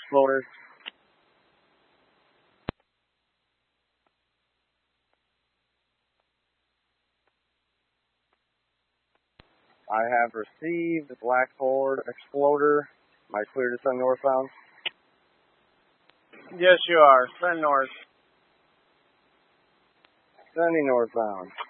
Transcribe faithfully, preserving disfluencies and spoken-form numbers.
Exploder. I have received Black Ford Exploder. Am I clear to send northbound? Yes, you are. Send north. Sending northbound.